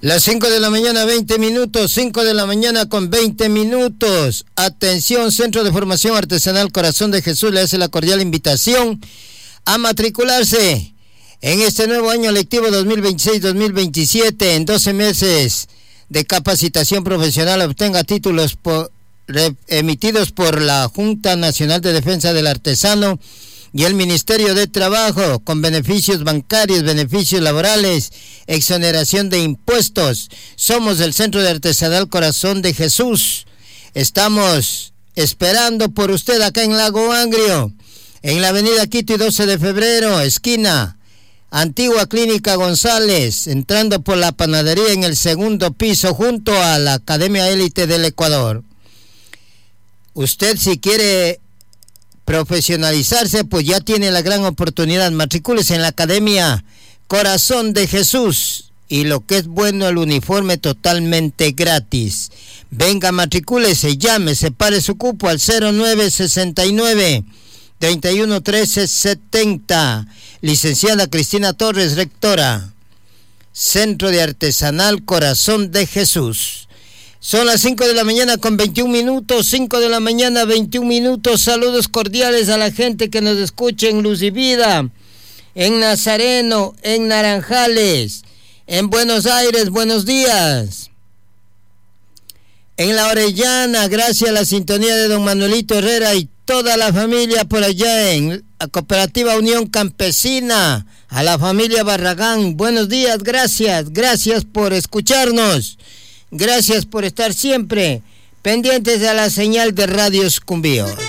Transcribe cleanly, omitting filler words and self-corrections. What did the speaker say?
Las 5 de la mañana, 20 minutos, 5 de la mañana con 20 minutos. Atención, Centro de Formación Artesanal Corazón de Jesús le hace la cordial invitación a matricularse en este nuevo año lectivo 2026-2027. En 12 meses de capacitación profesional obtenga títulos emitidos por la Junta Nacional de Defensa del Artesano y el Ministerio de Trabajo, con beneficios bancarios, beneficios laborales, exoneración de impuestos. Somos el Centro de Artesanal Corazón de Jesús. Estamos esperando por usted acá en Lago Angrio, en la avenida Quito y 12 de febrero, esquina Antigua Clínica González, entrando por la panadería en el segundo piso, junto a la Academia Élite del Ecuador. Usted, si quiere profesionalizarse, pues ya tiene la gran oportunidad. Matricúlese en la Academia Corazón de Jesús, y lo que es bueno, el uniforme totalmente gratis. Venga, matricúlese, llame, separe su cupo al 0969 31 13 70. Licenciada Cristina Torres, rectora, Centro de Artesanal Corazón de Jesús. Son las 5 de la mañana con 21 minutos, 5 de la mañana 21 minutos. Saludos cordiales a la gente que nos escucha en Luz y Vida, en Nazareno, en Naranjales, en Buenos Aires, buenos días. En La Orellana, gracias a la sintonía de don Manuelito Herrera y toda la familia por allá en la Cooperativa Unión Campesina, a la familia Barragán, buenos días, gracias por escucharnos. Gracias por estar siempre pendientes de la señal de Radio Sucumbíos.